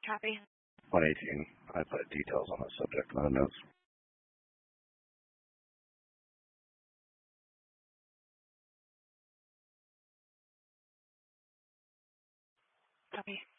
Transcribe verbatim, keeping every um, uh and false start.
Copy. one eighteen. I put details on the subject line notes. Copy.